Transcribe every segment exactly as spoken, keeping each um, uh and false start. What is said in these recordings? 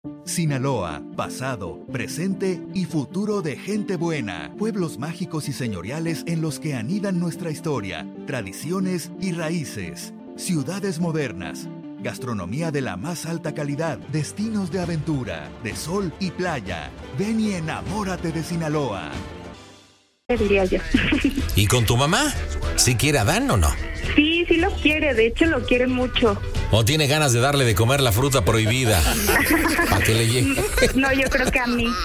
Sinaloa, pasado, presente y futuro de gente buena. Pueblos mágicos y señoriales en los que anidan nuestra historia, tradiciones y raíces. Ciudades modernas. Gastronomía de la más alta calidad. Destinos de aventura, de sol y playa. Ven y enamórate de Sinaloa. Diría yo. ¿Y con tu mamá? ¿Sí quiere a Adán o no? Sí, sí lo quiere, de hecho lo quiere mucho. ¿O tiene ganas de darle de comer la fruta prohibida? ¿Para que le llegue? No, yo creo que a mí.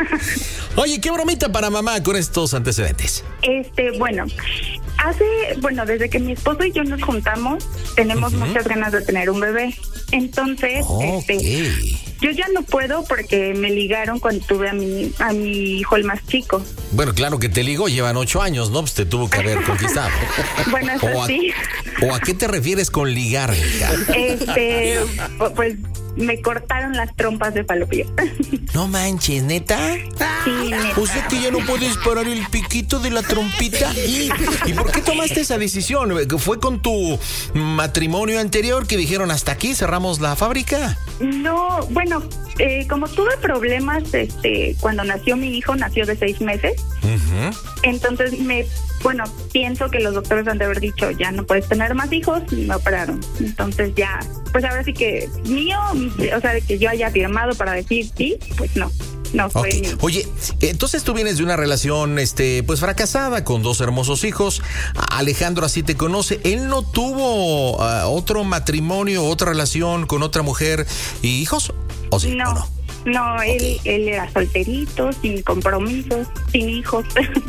Oye, ¿qué bromita para mamá con estos antecedentes? Este, bueno, hace, bueno, desde que mi esposo y yo nos juntamos, tenemos uh-huh. muchas ganas de tener un bebé. Entonces, okay. este, yo ya no puedo porque me ligaron cuando tuve a mi, a mi hijo el más chico. Bueno, claro que te ligó, llevan ocho años, ¿no? Pues te tuvo que haber conquistado. Bueno, eso o a, sí. ¿O a qué te refieres con ligar, hija? Este, pues me cortaron las trompas de falopio. No manches, ¿neta? Sí, neta. O sea que ya no puedes parar el piquito de la trompita. ¿Y, ¿Y por qué tomaste esa decisión? ¿Fue con tu matrimonio anterior que dijeron hasta aquí, cerramos la fábrica? No, bueno, eh, como tuve problemas, este, cuando nació mi hijo, nació de seis meses. Uh-huh. Entonces me, bueno, pienso que los doctores han de haber dicho, ya no puedes tener más hijos, y me operaron. Entonces ya, pues ahora sí que mío, o sea, de que yo haya firmado para decir sí, pues no. No fue okay. mío. Oye, entonces tú vienes de una relación, este, pues fracasada, con dos hermosos hijos. Alejandro así te conoce. Él no tuvo uh, otro matrimonio, otra relación con otra mujer y hijos, ¿o sí? No. ¿O no? No, Okay. él, él era solterito, sin compromisos, sin hijos.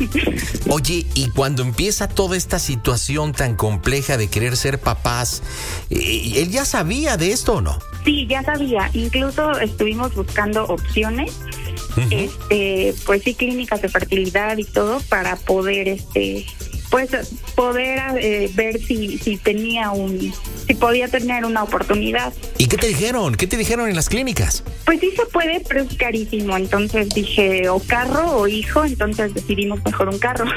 Oye, y cuando empieza toda esta situación tan compleja de querer ser papás, eh, ¿él ya sabía de esto o no? Sí, ya sabía. Incluso estuvimos buscando opciones, uh-huh. este, pues sí, clínicas de fertilidad y todo para poder, este, pues poder eh, ver si si tenía un, si podía tener una oportunidad. ¿Y qué te dijeron? ¿Qué te dijeron en las clínicas? Pues sí se puede, pero es carísimo. Entonces dije, o carro o hijo, entonces decidimos mejor un carro.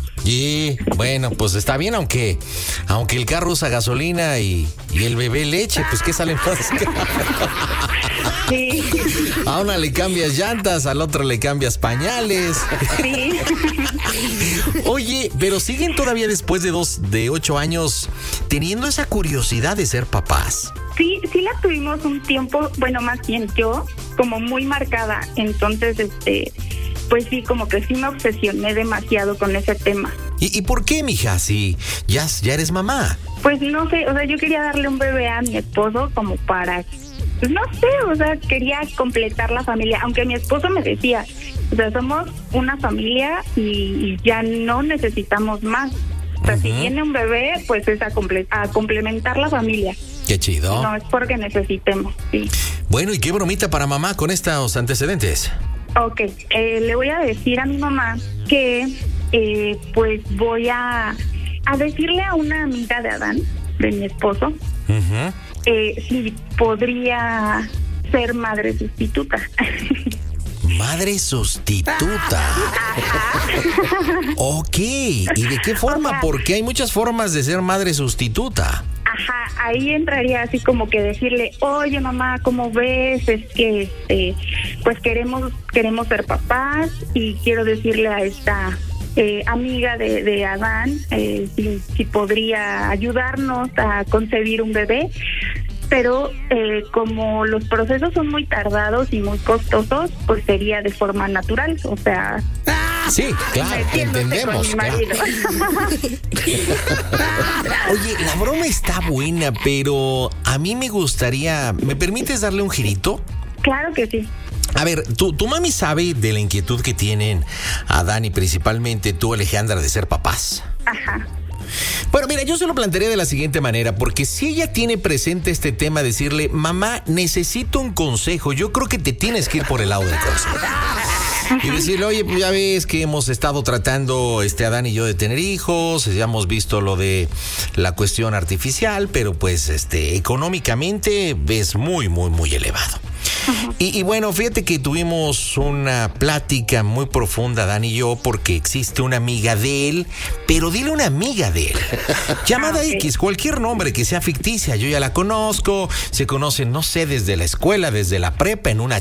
Y bueno, pues está bien, aunque aunque el carro usa gasolina y, y el bebé leche, pues ¿qué sale más? Sí. A una le cambias llantas, al otro le cambias pañales. Sí. Oye, pero siguen todavía después de dos, de ocho años teniendo esa curiosidad de ser papás. Sí, sí la tuvimos un tiempo, bueno, más bien yo, como muy marcada. Entonces, este, pues sí, como que sí me obsesioné demasiado con ese tema. ¿Y, y por qué, mija? Si ya, ya eres mamá. Pues no sé, o sea, yo quería darle un bebé a mi esposo como para, pues no sé, o sea, quería completar la familia, aunque mi esposo me decía, o sea, somos una familia y, y ya no necesitamos más. O sea, uh-huh. si viene un bebé, pues es a, comple- a complementar la familia. Qué chido. No es porque necesitemos, sí. Bueno, ¿y qué bromita para mamá con estos antecedentes? Ok, eh, le voy a decir a mi mamá que eh, pues voy a, a decirle a una amiga de Adán, de mi esposo, uh-huh. eh, si podría ser madre sustituta. Madre sustituta. Ok, ¿y de qué forma? O sea, porque hay muchas formas de ser madre sustituta. Ajá, ahí entraría así como que decirle, oye mamá, ¿cómo ves? Es que este, pues queremos queremos ser papás y quiero decirle a esta eh, amiga de, de Adán eh, si, si podría ayudarnos a concebir un bebé, pero eh, como los procesos son muy tardados y muy costosos, pues sería de forma natural, o sea... Sí, claro, te entendemos. Claro. Oye, la broma está buena, pero a mí me gustaría... ¿Me permites darle un girito? Claro que sí. A ver, tu, tu mami sabe de la inquietud que tienen Adán y principalmente tú, Alejandra, de ser papás. Ajá. Bueno, mira, yo se lo plantearía de la siguiente manera, porque si ella tiene presente este tema, decirle, mamá, necesito un consejo, yo creo que te tienes que ir por el lado del consejo. Y decirle, oye, pues ya ves que hemos estado tratando, este, Adán y yo, de tener hijos, ya hemos visto lo de la cuestión artificial, pero pues, este, económicamente es muy, muy, muy elevado. Y, y bueno, fíjate que tuvimos una plática muy profunda, Dan y yo, porque existe una amiga de él, pero dile una amiga de él, llamada okay. X, cualquier nombre que sea ficticia, yo ya la conozco, se conocen, no sé, desde la escuela, desde la prepa, en una